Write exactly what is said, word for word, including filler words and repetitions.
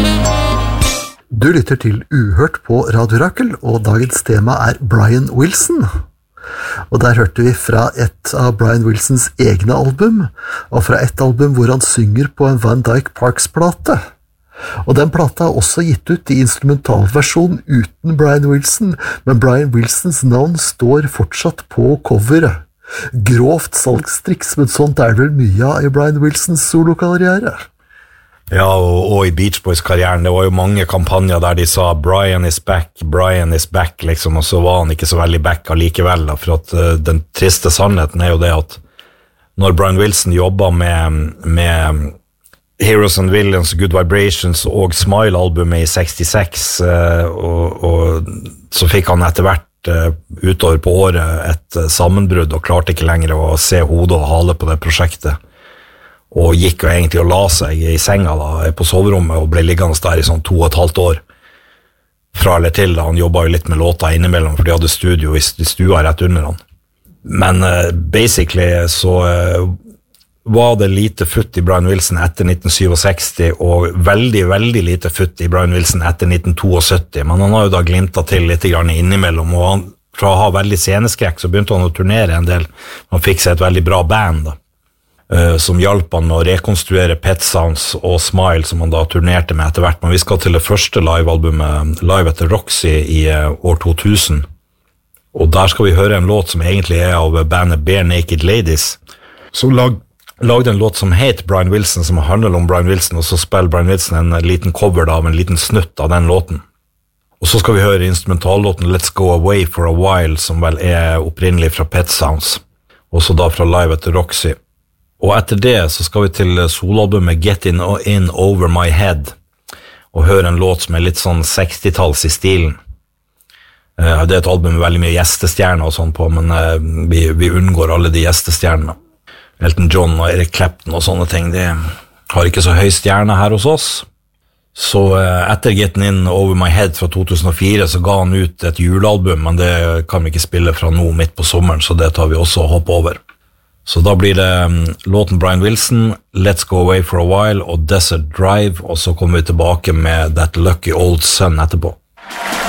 Du lytter til Uhørt på Radio Rakel, og dagens tema er Brian Wilson. Og der hørte vi fra et av Brian Wilsons egne album, og fra et album hvor han synger på en Van Dyke Parks-plate. Og den plata er også gitt ut i instrumentalversjon uten Brian Wilson, men Brian Wilsons navn står fortsatt på coveret. Grovt salgstriks, men sånt er vel mye av i Brian Wilsons solokarriere. Ja, og, og i Beach Boys-karrieren, det var jo mange kampanjer der de sa Brian is back, Brian is back, liksom, og så var han ikke så veldig back allikevel, da, for at uh, den triste sannheten er jo det at når Brian Wilson jobbet med, med Heroes and Villains, Good Vibrations og Smile-albumet i sekstiseks, uh, og, og så fikk han etter hvert uh, utover på året et uh, sammenbrudd og klarte ikke lenger å se hodet og hale på det prosjektet. Og gikk jo egentlig og la seg i senga da, på soverommet og ble liggende der i sånn to og et halvt år fra eller til da. Han jobbet jo litt med låta innimellom, for de hadde studio i stua rett under han. Men uh, basically så uh, var det lite futt i Brian Wilson etter nitten syttisju, og veldig, veldig lite futt i Brian Wilson etter nitten syttito, men han har jo da glimtet til litt grann innimellom, og han, fra å ha veldig sceneskrekk så begynte han å turnere en del. Han fikk seg et veldig bra band da. Uh, som hjalp han med å rekonstruere Pet Sounds og Smile, som han da turnerte med etter hvert. Men vi skal til det første livealbumet, Live at the Roxy, i uh, år to tusen. Og der skal vi høre en låt som egentlig er av bandet Bare Naked Ladies, som lag, lagde en låt som het Brian Wilson, som handler om Brian Wilson, og så spiller Brian Wilson en, en liten cover da, av en liten snutt av den låten. Og så skal vi høre instrumentallåten Let's Go Away for a While, som vel er opprinnelig fra Pet Sounds, og så da fra Live at the Roxy. Og etter det så skal vi til soloalbumet Get In, In Over My Head og høre en låt som er litt sånn sekstitalls i stilen. Uh, det er et album med veldig mye gjestestjerner og sånn på, men uh, vi, vi unngår alle de gjestestjernene. Elton John og Eric Clapton og sånne ting, det har ikke så høy stjerne her hos oss. Så uh, etter Get In Over My Head fra to tusen og fire så ga han ut et julealbum, men det kan vi ikke spille fra nå midt på sommeren, så det tar vi også å hoppe over. Så da blir det um, låten Brian Wilson, Let's Go Away for a While og Desert Drive, og så kommer vi tilbake med That Lucky Old Sun etterpå.